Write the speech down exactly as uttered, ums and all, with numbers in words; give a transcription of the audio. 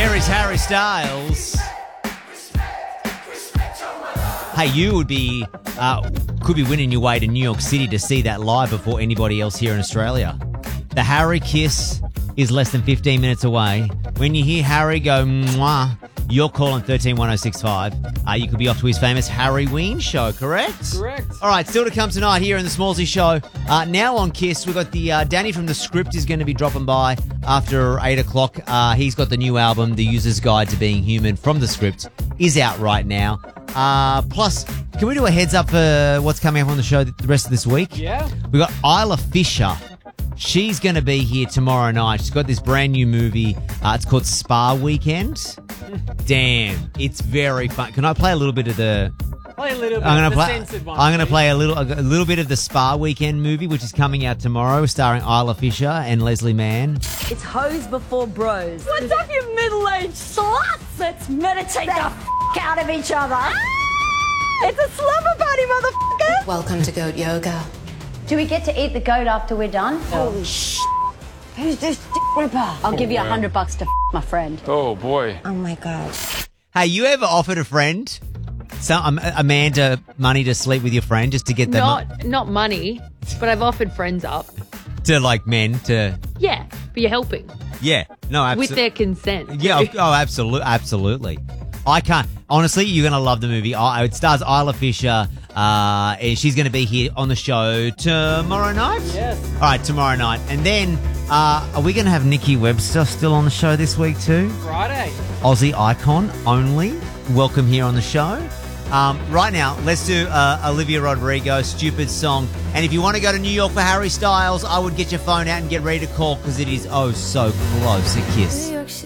There is Harry Styles. Hey, you would be, uh, could be winning your way to New York City to see that live before anybody else here in Australia. The Harry Kiss is less than fifteen minutes away. When you hear Harry go, mwah, you're calling thirteen one oh six five. Uh, you could be off to his famous Harry Ween show, correct? Correct. All right, still to come tonight here in the Smallsy Show. Uh, now on Kiss, we've got the uh, Danny from The Script is going to be dropping by after eight o'clock. Uh, he's got the new album, The User's Guide to Being Human from The Script, is out right now. Uh, plus, can we do a heads up for what's coming up on the show the rest of this week? Yeah. We've got Isla Fisher. She's going to be here tomorrow night. She's got this brand new movie. Uh, it's called Spa Weekend. Damn, it's very fun. Can I play a little bit of the... Play a little bit I'm gonna of the play. censored one. I'm going to please. play a little, a little bit of the Spa Weekend movie, which is coming out tomorrow, starring Isla Fisher and Leslie Mann. It's hoes before bros. What's up, you middle-aged sluts? Let's meditate the f*** out of each other. It's a slumber party, motherfucker. Welcome to Goat Yoga. Do we get to eat the goat after we're done? Holy sh! Who's this dick ripper? I'll give you a hundred bucks to f*** my friend. Oh, boy. Oh my god. Hey, you ever offered a friend, some um, Amanda, money to sleep with your friend just to get them Not not money, but I've offered friends up. to like men to? Yeah, but you're helping Yeah, no, absolutely. with their consent. Yeah, oh, oh absolutely, absolutely. I can't. Honestly, you're going to love the movie. I, it stars Isla Fisher. Uh, and she's going to be here on the show tomorrow night? Yes. All right, tomorrow night. And then, uh, are we going to have Nikki Webster still on the show this week too? Friday. Aussie icon only. Welcome here on the show. Um, right now, let's do uh, Olivia Rodrigo, Stupid Song. And if you want to go to New York for Harry Styles, I would get your phone out and get ready to call because it is oh so close a kiss.